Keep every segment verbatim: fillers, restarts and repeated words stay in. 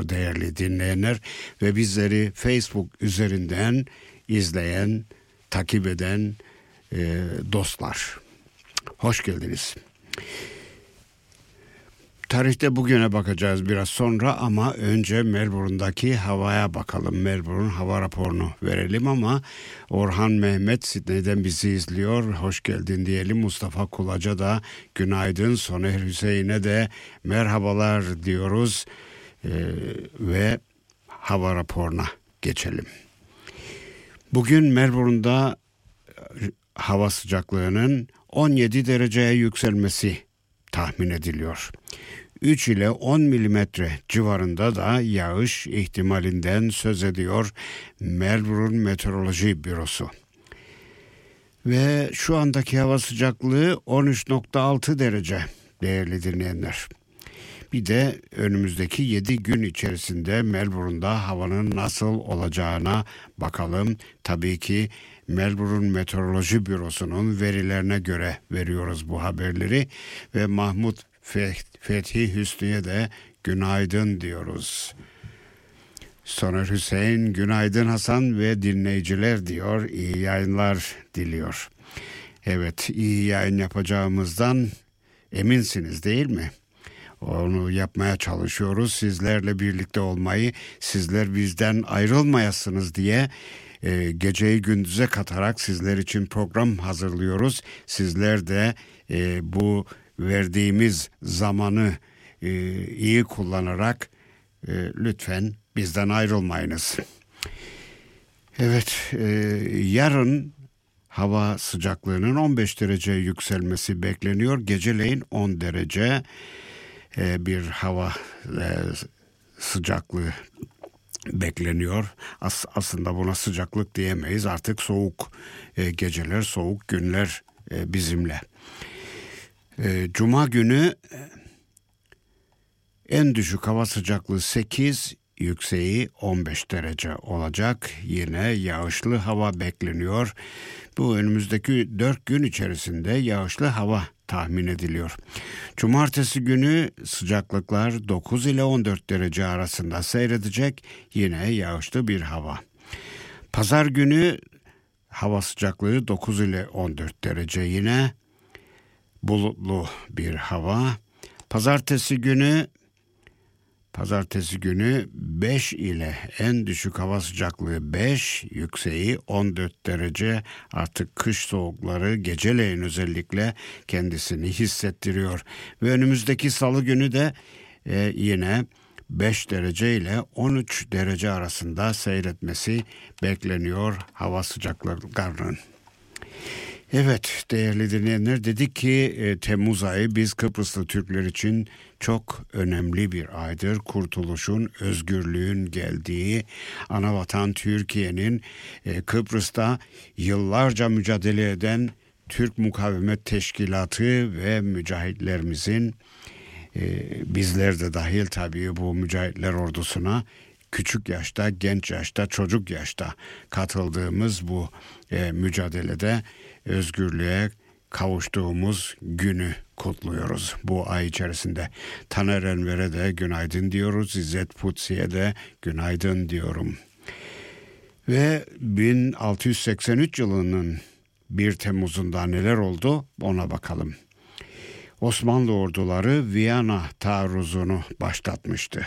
değerli dinleyenler ve bizleri Facebook üzerinden izleyen, takip eden e, dostlar. Hoş geldiniz. Tarihte bugüne bakacağız biraz sonra ama önce Melbourne'daki havaya bakalım. Melbourne hava raporunu verelim ama Orhan Mehmet Sydney'den bizi izliyor. Hoş geldin diyelim. Mustafa Kulaca da günaydın. Soner Hüseyin'e de merhabalar diyoruz ee, ve hava raporuna geçelim. Bugün Melbourne'da hava sıcaklığının on yedi dereceye yükselmesi tahmin ediliyor. üç ile on milimetre civarında da yağış ihtimalinden söz ediyor Melbourne Meteoroloji Bürosu. Ve şu andaki hava sıcaklığı on üç nokta altı derece değerli dinleyenler. Bir de önümüzdeki yedi gün içerisinde Melbourne'da havanın nasıl olacağına bakalım. Tabii ki Melbourne Meteoroloji Bürosu'nun verilerine göre veriyoruz bu haberleri ve Mahmut Fethi Hüsnü'ye de günaydın diyoruz. Soner Hüseyin günaydın Hasan ve dinleyiciler diyor, iyi yayınlar diliyor. Evet, iyi yayın yapacağımızdan eminsiniz değil mi? Onu yapmaya çalışıyoruz. Sizlerle birlikte olmayı, sizler bizden ayrılmayasınız diye e, geceyi gündüze katarak sizler için program hazırlıyoruz. Sizler de e, bu verdiğimiz zamanı e, iyi kullanarak e, lütfen bizden ayrılmayınız. Evet, e, yarın hava sıcaklığının on beş dereceye yükselmesi bekleniyor. Geceleyin on derece e, bir hava e, sıcaklığı bekleniyor. As- aslında buna sıcaklık diyemeyiz. Artık soğuk e, geceler, soğuk günler e, bizimle. E, Cuma günü en düşük hava sıcaklığı sekiz, yükseği on beş derece olacak. Yine yağışlı hava bekleniyor. Bu önümüzdeki dört gün içerisinde yağışlı hava tahmin ediliyor. Cumartesi günü sıcaklıklar dokuz ile on dört derece arasında seyredecek. Yine yağışlı bir hava. Pazar günü hava sıcaklığı dokuz ile on dört derece, yine bulutlu bir hava. Pazartesi günü Pazartesi günü beş ile en düşük hava sıcaklığı beş, yükseği on dört derece. Artık kış soğukları geceleyin özellikle kendisini hissettiriyor. Ve önümüzdeki salı günü de e, yine beş derece ile on üç derece arasında seyretmesi bekleniyor hava sıcaklıklarının. Evet değerli dinleyenler, dedik ki e, Temmuz ayı biz Kıbrıslı Türkler için çok önemli bir aydır. Kurtuluşun, özgürlüğün geldiği, anavatan Türkiye'nin e, Kıbrıs'ta yıllarca mücadele eden Türk Mukavemet Teşkilatı ve mücahitlerimizin, e, bizler de dahil tabii bu mücahitler ordusuna, küçük yaşta, genç yaşta, çocuk yaşta katıldığımız bu e, mücadelede özgürlüğe kavuştuğumuz günü kutluyoruz bu ay içerisinde. Taner Enver'e de günaydın diyoruz. İzzet Putsi'ye de günaydın diyorum. Ve bin altı yüz seksen üç yılının bir Temmuz'unda neler oldu ona bakalım. Osmanlı orduları Viyana taarruzunu başlatmıştı.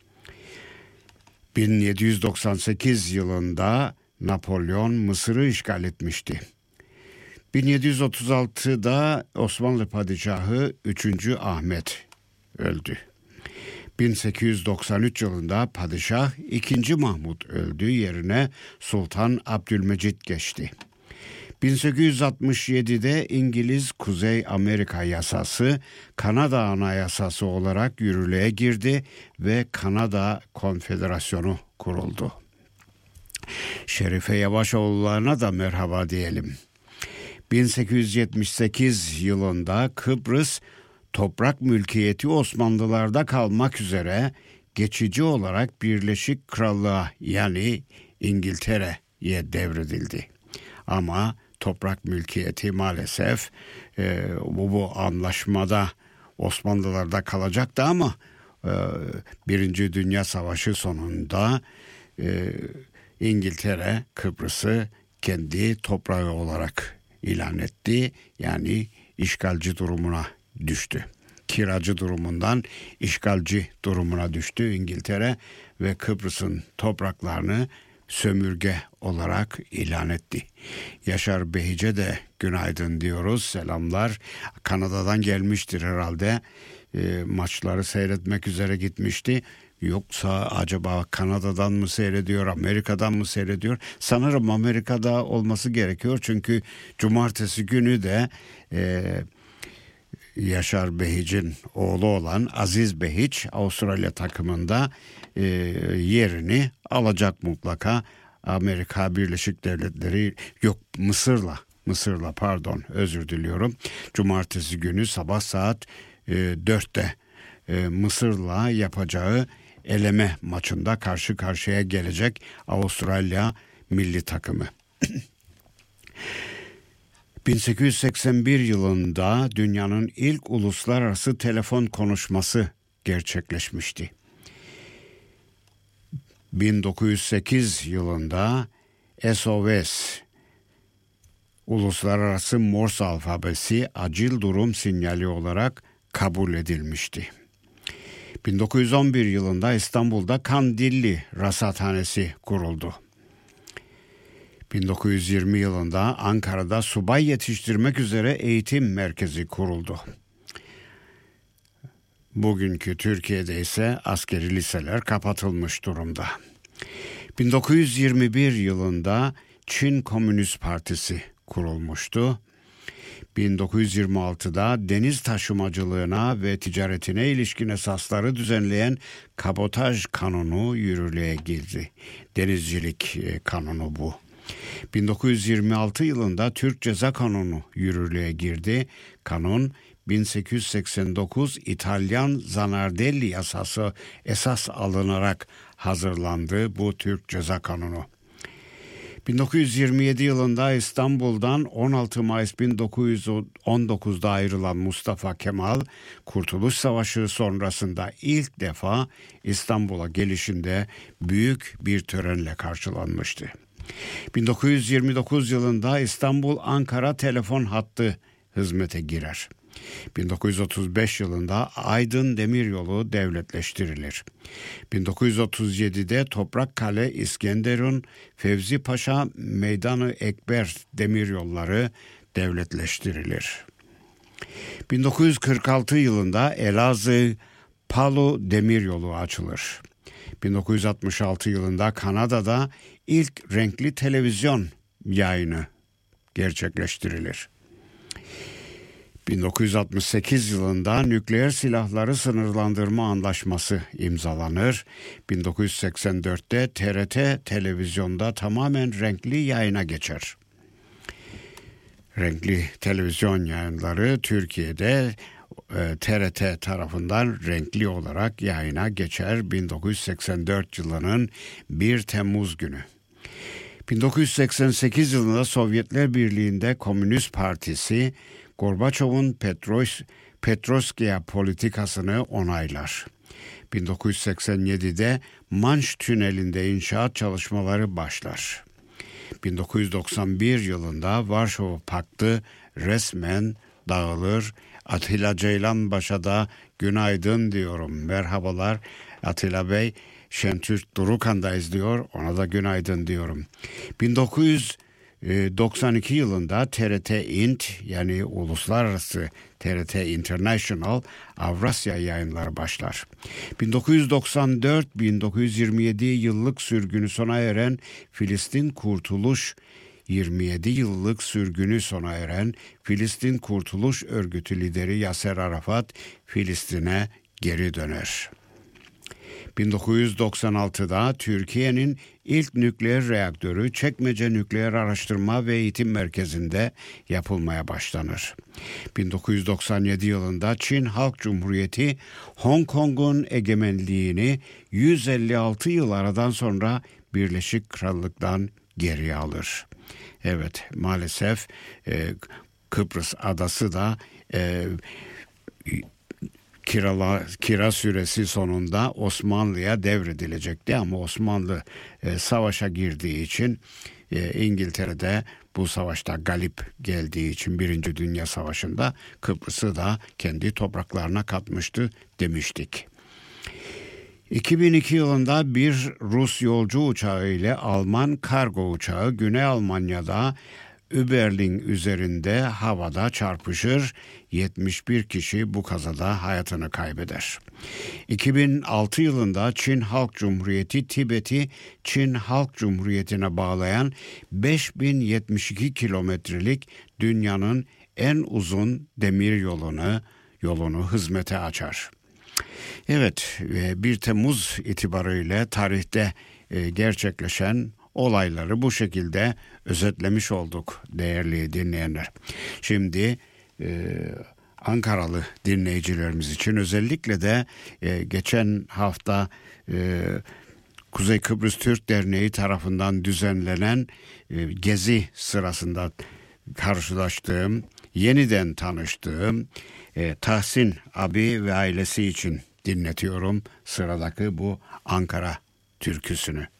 bin yedi yüz doksan sekiz yılında Napolyon Mısır'ı işgal etmişti. bin yedi yüz otuz altıda Osmanlı Padişahı üçüncü Ahmet öldü. bin sekiz yüz doksan üç yılında Padişah ikinci Mahmut öldü, yerine Sultan Abdülmecit geçti. bin sekiz yüz altmış yedide İngiliz Kuzey Amerika Yasası Kanada Anayasası olarak yürürlüğe girdi ve Kanada Konfederasyonu kuruldu. Şerife Yavaşoğullarına da merhaba diyelim. bin sekiz yüz yetmiş sekiz yılında Kıbrıs toprak mülkiyeti Osmanlılarda kalmak üzere geçici olarak Birleşik Krallığa yani İngiltere'ye devredildi. Ama toprak mülkiyeti maalesef e, bu, bu anlaşmada Osmanlılarda kalacaktı ama Birinci Dünya Savaşı sonunda e, İngiltere Kıbrıs'ı kendi toprağı olarak ilan etti. Yani işgalci durumuna düştü. Kiracı durumundan işgalci durumuna düştü İngiltere ve Kıbrıs'ın topraklarını sömürge olarak ilan etti. Yaşar Behice de günaydın diyoruz. Selamlar. Kanada'dan gelmiştir herhalde. E, maçları seyretmek üzere gitmişti. Yoksa acaba Kanada'dan mı seyrediyor, Amerika'dan mı seyrediyor? Sanırım Amerika'da olması gerekiyor. Çünkü cumartesi günü de e, Yaşar Behic'in oğlu olan Aziz Behic Avustralya takımında e, yerini alacak mutlaka. Amerika Birleşik Devletleri yok Mısır'la Mısır'la pardon özür diliyorum. Cumartesi günü sabah saat e, dörtte e, Mısır'la yapacağı eleme maçında karşı karşıya gelecek Avustralya milli takımı. bin sekiz yüz seksen bir yılında dünyanın ilk uluslararası telefon konuşması gerçekleşmişti. bin dokuz yüz sekiz yılında S O S Uluslararası Morse alfabesi acil durum sinyali olarak kabul edilmişti. bin dokuz yüz on bir yılında İstanbul'da Kandilli Rasathanesi kuruldu. bin dokuz yüz yirmi yılında Ankara'da subay yetiştirmek üzere eğitim merkezi kuruldu. Bugünkü Türkiye'de ise askeri liseler kapatılmış durumda. bin dokuz yüz yirmi bir yılında Çin Komünist Partisi kurulmuştu. bin dokuz yüz yirmi altıda deniz taşımacılığına ve ticaretine ilişkin esasları düzenleyen Kabotaj Kanunu yürürlüğe girdi. Denizcilik kanunu bu. bin dokuz yüz yirmi altı yılında Türk Ceza Kanunu yürürlüğe girdi. Kanun bin sekiz yüz seksen dokuz İtalyan Zanardelli yasası esas alınarak hazırlandı bu Türk Ceza Kanunu. bin dokuz yüz yirmi yedi yılında İstanbul'dan on altı Mayıs bin dokuz yüz on dokuzda ayrılan Mustafa Kemal, Kurtuluş Savaşı sonrasında ilk defa İstanbul'a gelişinde büyük bir törenle karşılanmıştı. bin dokuz yüz yirmi dokuz yılında İstanbul-Ankara telefon hattı hizmete girer. bin dokuz yüz otuz beş yılında Aydın Demiryolu devletleştirilir. bin dokuz yüz otuz yedide Toprakkale, İskenderun, Fevzi Paşa, Meydanı Ekber demiryolları devletleştirilir. bin dokuz yüz kırk altı yılında Elazığ Palu demiryolu açılır. bin dokuz yüz altmış altı yılında Kanada'da ilk renkli televizyon yayını gerçekleştirilir. bin dokuz yüz altmış sekiz yılında nükleer silahları sınırlandırma anlaşması imzalanır. bin dokuz yüz seksen dörtte T R T televizyonda tamamen renkli yayına geçer. Renkli televizyon yayınları Türkiye'de e, T R T tarafından renkli olarak yayına geçer bin dokuz yüz seksen dört yılının bir Temmuz günü. bin dokuz yüz seksen sekiz yılında Sovyetler Birliği'nde Komünist Partisi Gorbaçov'un Petros, Petroskaya politikasını onaylar. bin dokuz yüz seksen yedide Manş Tüneli'nde inşaat çalışmaları başlar. bin dokuz yüz doksan bir yılında Varşova Paktı resmen dağılır. Atilla Ceylanbaş'a da günaydın diyorum. Merhabalar Atilla Bey. Şentürk Durukan da izliyor. Ona da günaydın diyorum. bin dokuz yüz doksan iki yılında T R T Int yani Uluslararası T R T International Avrasya yayınları başlar. bin dokuz yüz doksan dört bin dokuz yüz yirmi yedi yıllık sürgünü sona eren Filistin Kurtuluş yirmi yedi yıllık sürgünü sona eren Filistin Kurtuluş Örgütü lideri Yaser Arafat Filistin'e geri döner. bin dokuz yüz doksan altıda Türkiye'nin ilk nükleer reaktörü Çekmece Nükleer Araştırma ve Eğitim Merkezi'nde yapılmaya başlanır. bin dokuz yüz doksan yedi yılında Çin Halk Cumhuriyeti Hong Kong'un egemenliğini yüz elli altı yıl aradan sonra Birleşik Krallık'tan geriye alır. Evet, maalesef e, Kıbrıs adası da e, kirala, kira süresi sonunda Osmanlı'ya devredilecekti ama Osmanlı e, savaşa girdiği için e, İngiltere'de bu savaşta galip geldiği için Birinci Dünya Savaşı'nda Kıbrıs'ı da kendi topraklarına katmıştı demiştik. iki bin iki yılında bir Rus yolcu uçağı ile Alman kargo uçağı Güney Almanya'da Überling üzerinde havada çarpışır. yetmiş bir kişi bu kazada hayatını kaybeder. iki bin altı yılında Çin Halk Cumhuriyeti Tibet'i Çin Halk Cumhuriyeti'ne bağlayan beş bin yetmiş iki kilometrelik dünyanın en uzun demir yolunu yolunu hizmete açar. Evet, bir Temmuz itibarıyla tarihte gerçekleşen olayları bu şekilde özetlemiş olduk değerli dinleyenler. Şimdi e, Ankaralı dinleyicilerimiz için özellikle de e, geçen hafta e, Kuzey Kıbrıs Türk Derneği tarafından düzenlenen e, gezi sırasında karşılaştığım, yeniden tanıştığım e, Tahsin abi ve ailesi için dinletiyorum sıradaki bu Ankara türküsünü.